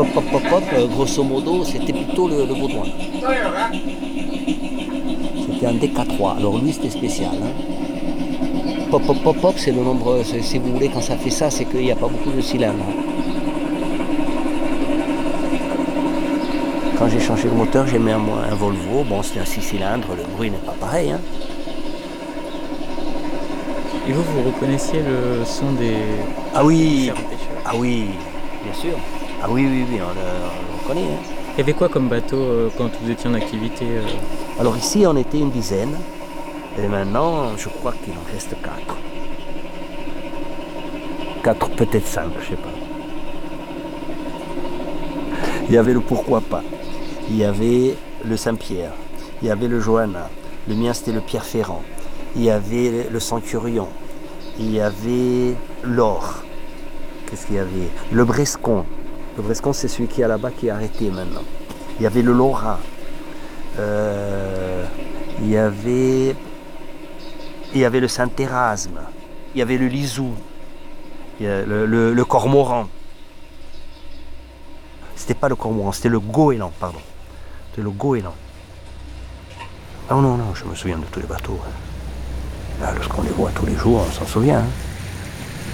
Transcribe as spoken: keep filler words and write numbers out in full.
Pop Pop Pop Pop, euh, grosso modo, c'était plutôt le, le Baudouin. C'était un D K trois, alors lui c'était spécial. Hein. Pop Pop Pop Pop, c'est le nombre, si vous voulez, quand ça fait ça, c'est qu'il n'y a pas beaucoup de cylindres. Quand j'ai changé le moteur, j'ai mis un, un Volvo, bon c'était un six cylindres, le bruit n'est pas pareil. Hein. Et vous, vous reconnaissiez le son des... Ah oui, ah oui, bien sûr. Ah oui, oui, oui, on le, on le connaît. Hein. Il y avait quoi comme bateau euh, quand vous étiez en activité euh... Alors ici, on était une dizaine. Et maintenant, je crois qu'il en reste quatre. Quatre, peut-être cinq, je ne sais pas. Il y avait le Pourquoi pas. Il y avait le Saint-Pierre. Il y avait le Johanna. Le mien, c'était le Pierre-Ferrand. Il y avait le Centurion. Il y avait l'Or. Qu'est-ce qu'il y avait? Le Brescon. Le Brescon, c'est celui qui est là-bas qui est arrêté maintenant. Il y avait le Laura. Euh, il y avait... Il y avait le Saint-Érasme. Il y avait le Lisou. Il y a le, le, le Cormoran. C'était pas le Cormoran, c'était le Goéland, pardon. C'était le Goéland. Ah non, non, je me souviens de tous les bateaux. Hein. Là, lorsqu'on les voit tous les jours, on s'en souvient. Hein.